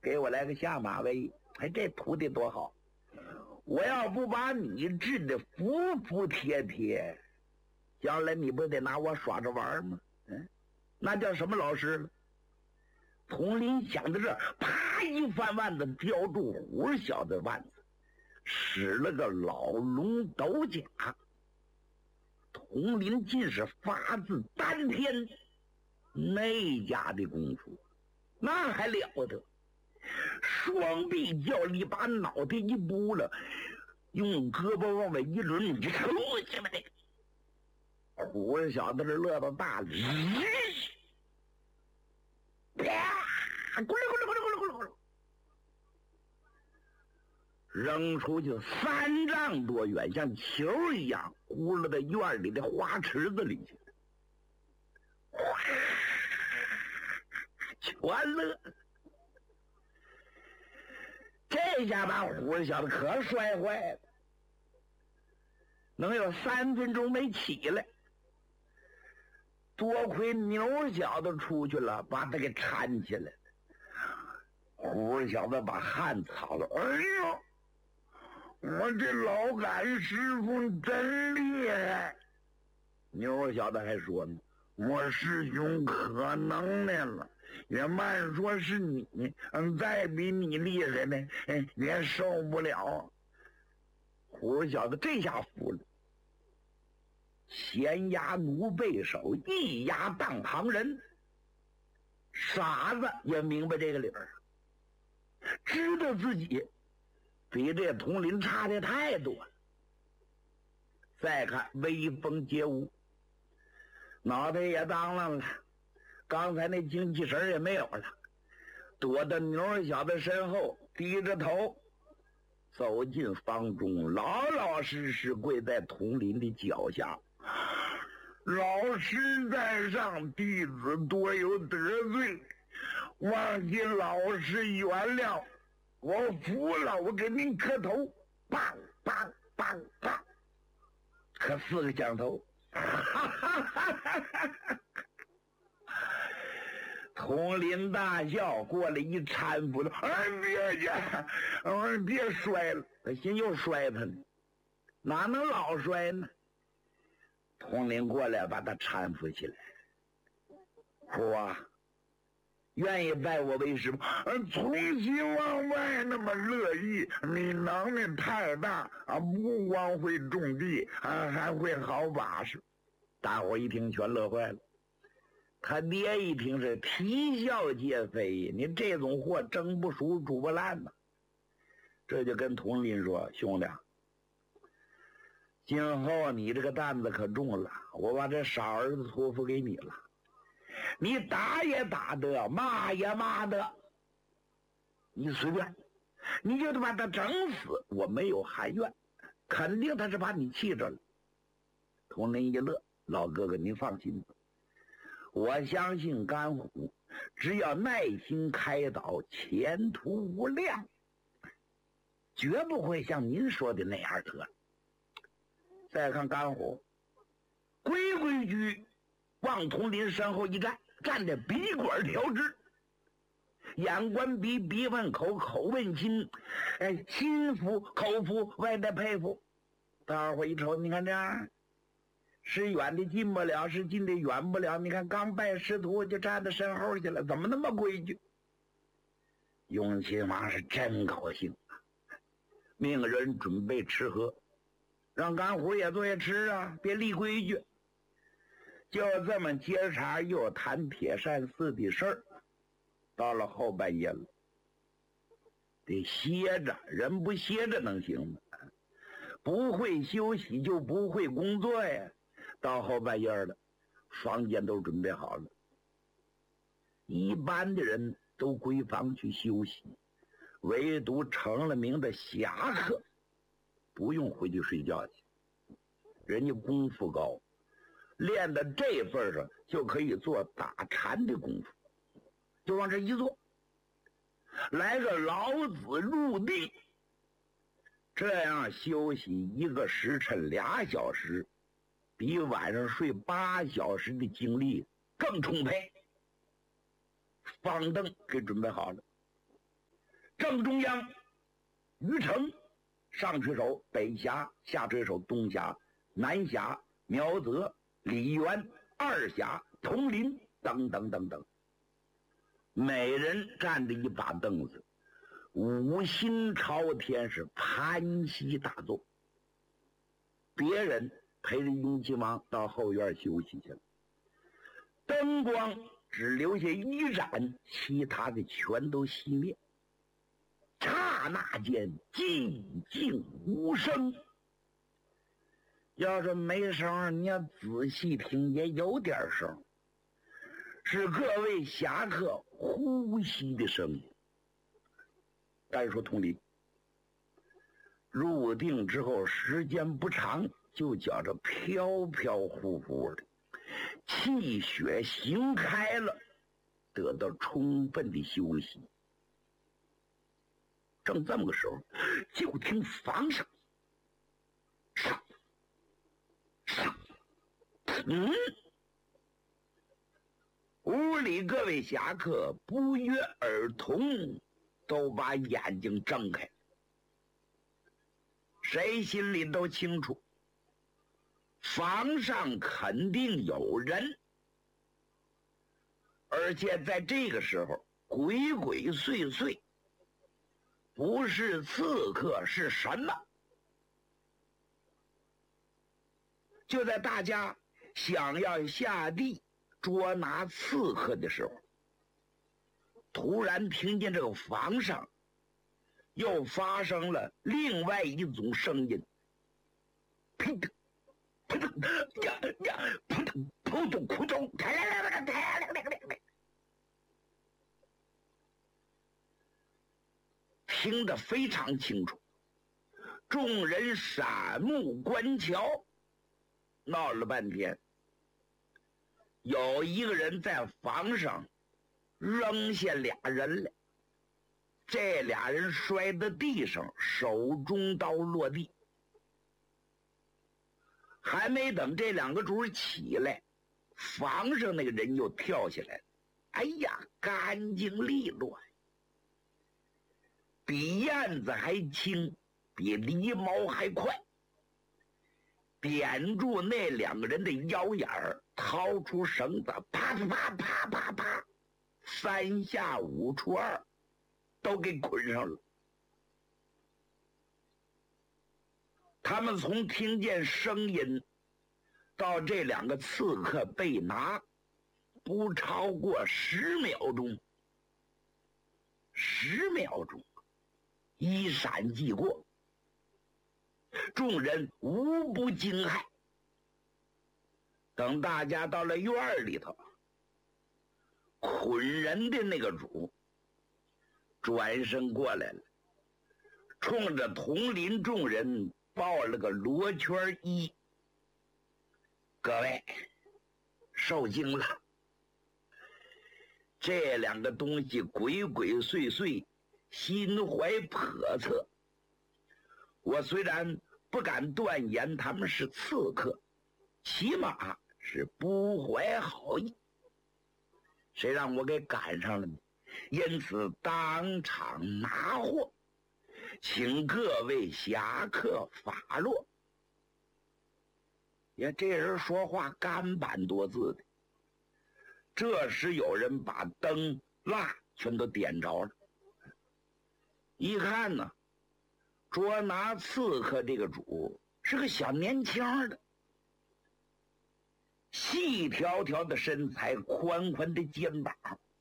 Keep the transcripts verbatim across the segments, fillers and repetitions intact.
给我来个下马威。哎，这徒弟多好！我要不把你治得服服帖帖，将来你不得拿我耍着玩吗？嗯，那叫什么老师了？佟林想到这，啪一翻腕子叼住虎小的腕子，使了个老龙斗甲。佟林尽是发自丹田内家的功夫，那还了得！双臂较力，把脑袋一拨了，用胳膊往外一抡，就抽起来。虎小子是乐到大了，啪，咕噜咕噜咕噜咕噜咕噜咕噜，扔出去三丈多远，像球一样，呼了到院里的花池子里去。哗，全乐！这下把虎小子可摔坏了，能有三分钟没起来。多亏牛小子出去了，把他给搀起来了。虎小子把汗擦了，哎呦，我这老杆师傅真厉害。牛小子还说呢，我师兄可能耐了，也慢说是你，嗯，再比你厉害呢，哎，也受不了。虎小子这下服了，闲压奴背手，一压当行人。傻子也明白这个理儿，知道自己比这佟林差的太多了。再看威风皆无，脑袋也当啷了，刚才那精气神也没有了，躲到牛小子身后，低着头走进房中，老老实实跪在佟林的脚下。老师在上，弟子多有得罪，望请老师原谅，我服了，我给您磕头。棒棒棒棒，磕四个响头。佟林大笑，过来一搀扶他，哎，别去，我说别摔了，他心又摔他呢，哪能老摔呢？佟林过来把他搀扶起来。虎啊，愿意拜我为师吗？从心往外那么乐意，你能耐太大啊，不光会种地啊，还会好把式。大伙一听全乐坏了，他爹一听是啼笑皆非，你这种货蒸不熟煮不烂呐。这就跟佟林说，兄弟，今后你这个担子可重了，我把这傻儿子托付给你了，你打也打得，骂也骂得，你随便，你就得把他整死，我没有含怨，肯定他是把你气着了。佟林一乐，老哥哥您放心，我相信甘虎只要耐心开导，前途无量，绝不会像您说的那样得。再看甘虎，规规矩往佟林身后一站，站得鼻管调直，眼观鼻，鼻问口，口问心，哎，心服口服，外带佩服。大伙一瞅，你看这样，是远的近不了，是近的远不了。你看刚拜师徒就站在身后去了，怎么那么规矩？雍亲王是真高兴，命人准备吃喝，让甘虎也做些吃啊，别立规矩。就这么接茬又谈铁扇寺的事儿。到了后半夜了，得歇着，人不歇着能行吗？不会休息就不会工作呀。到后半夜了，房间都准备好了，一般的人都归房去休息，唯独成了名的侠客不用回去睡觉去，人家功夫高，练到这份上就可以做打禅的功夫，就往这一坐，来个老子入地，这样休息一个时辰俩小时，比晚上睡八小时的精力更充沛。方凳给准备好了， 正中央，于城，上水手北峡，下水手东峡，南峡苗泽、李渊，二峡佟林等等等等，每人站着一把凳子，五心朝天，是盘膝大坐。别人陪着雍亲王到后院休息去了，灯光只留下一盏，其他的全都熄灭。刹那间寂静无声。要是没声，你要仔细听也有点声，是各位侠客呼吸的声音。单说佟林入定之后时间不长，就觉着飘飘忽忽的，气血行开了，得到充分的休息。正这么个时候，就听房上上上嗯，屋里各位侠客不约而同都把眼睛睁开，谁心里都清楚，房上肯定有人，而且在这个时候鬼鬼祟祟，不是刺客是什么？就在大家想要下地捉拿刺客的时候，突然听见这个房上又发生了另外一种声音，扑腾扑腾呀呀，扑腾扑通扑通，听得非常清楚。众人闪目观瞧，闹了半天，有一个人在房上扔下俩人来，这俩人摔在地上，手中刀落地。还没等这两个主起来，房上那个人又跳下来了。哎呀，干净利落，比燕子还轻，比狸猫还快。点住那两个人的腰眼儿，掏出绳子，啪啪啪啪啪啪，三下五除二都给捆上了。他们从听见声音到这两个刺客被拿，不超过十秒钟。十秒钟，一闪即过，众人无不惊骇。等大家到了院里头，捆人的那个主转身过来了，冲着同林众人报了个罗圈揖：各位受惊了，这两个东西鬼鬼祟祟，心怀叵测，我虽然不敢断言他们是刺客，起码是不怀好意，谁让我给赶上了呢？因此当场拿货，请各位侠客发落。也这人说话干板多字的。这时有人把灯蜡全都点着了，一看呢，捉拿刺客这个主是个小年轻的，细条条的身材，宽宽的肩膀，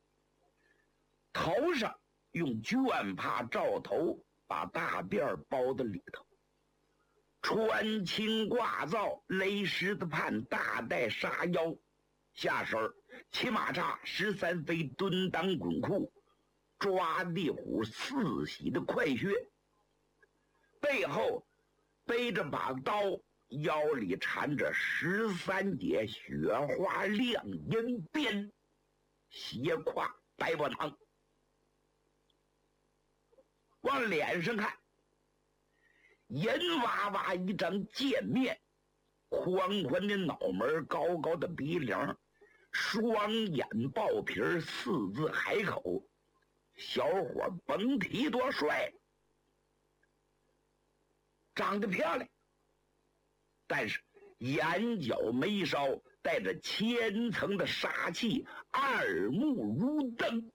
头上用绢帕罩头，把大辫包在里头，穿青挂皂，勒狮子畔，大带沙腰，下身骑马叉，十三飞蹲裆滚裤，抓地虎四喜的快靴，背后背着把刀，腰里缠着十三节雪花亮银鞭，斜挎白波堂。往脸上看，银娃娃一张剑面，宽宽的脑门，高高的鼻梁，双眼爆皮，四字海口， 小伙甭提多帅，长得漂亮，但是眼角眉梢带着千层的杀气，二目如灯。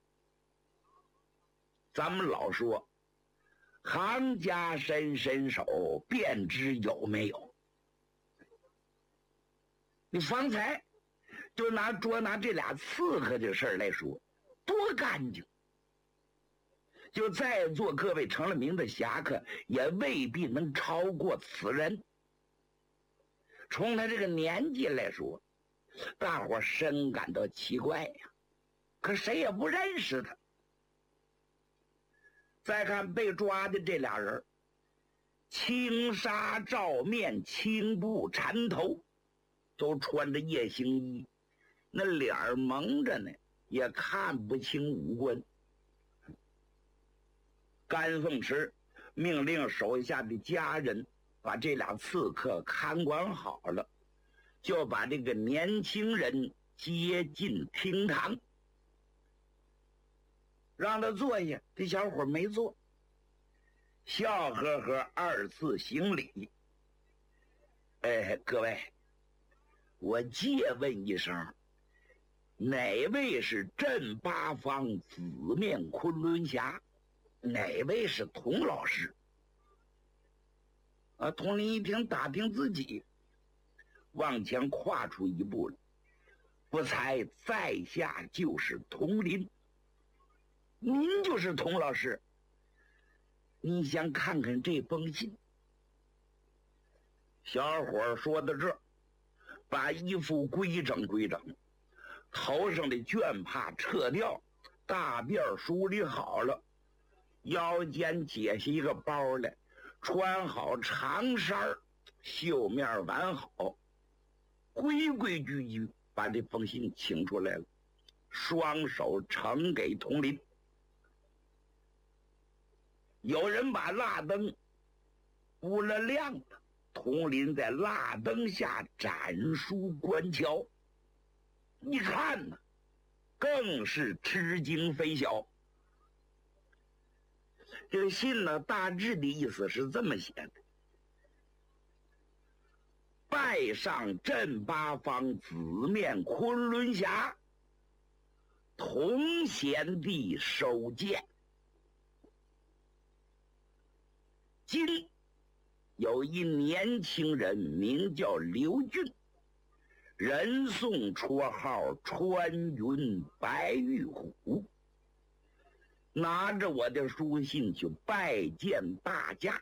咱们老说行家伸伸手便知有没有。你方才就拿捉拿这俩刺客的事儿来说，多干净。就在座各位成了名的侠客，也未必能超过此人。从他这个年纪来说，大伙深感到奇怪呀，可谁也不认识他。再看被抓的这俩人，青纱罩面，青布缠头，都穿着夜行衣，那脸儿蒙着呢，也看不清五官。甘凤池命令手下的家人把这俩刺客看管好了，就把这个年轻人接进厅堂，让他坐下。这小伙没坐，笑呵呵二次行礼。哎，各位，我借问一声，哪位是镇八方紫面昆仑侠？哪位是童老师？啊，童林一听，打听自己，往前跨出一步了。不才在下就是童林，您就是童老师。你想看看这封信？小伙说到这儿，把衣服规整规整，头上的绢帕撤掉，大辫梳理好了，腰间解下一个包来，穿好长衫，袖面挽好，规规矩矩把这封信请出来了，双手呈给童林。有人把蜡灯乌了亮了，童林在蜡灯下展书观瞧，一看呢，更是吃惊非小。这个信呢，大致的意思是这么写的：拜上镇八方紫面昆仑侠，同贤弟收剑。今有一年轻人名叫刘俊，人送绰号穿云白玉虎，拿着我的书信去拜见大家。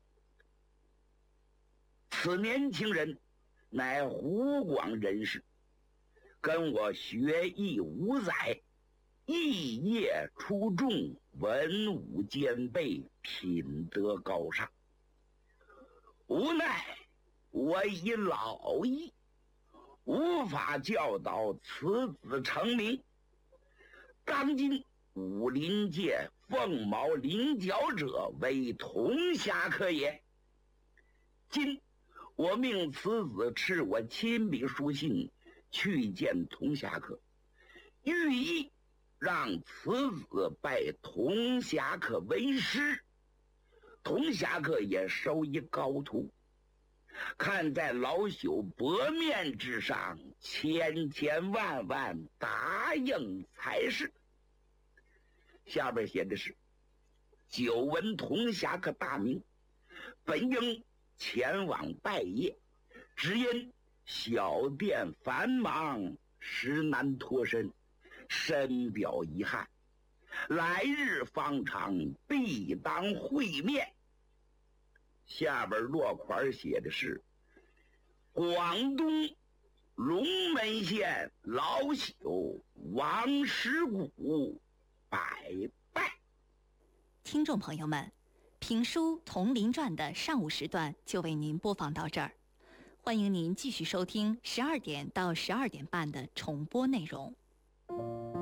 此年轻人乃湖广人士，跟我学艺五载，艺业出众，文武兼备，品德高尚。无奈我已老矣，无法教导此子成名。当今武林界凤毛麟角者，为童侠客也。今我命此子赐我亲笔书信，去见童侠客，寓意让此子拜童侠客为师，童侠客也收一高徒。看在老朽薄面之上，千千万万答应才是。下边写的是：久闻童侠客大名，本应前往拜谒，只因小店繁忙，实难脱身，深表遗憾。来日方长，必当会面。下边落款写的是：广东龙门县老朽王石谷拜拜。 听众朋友们，评书《童林传》的上午时段就为您播放到这儿，欢迎您继续收听十二点到十二点半的重播内容。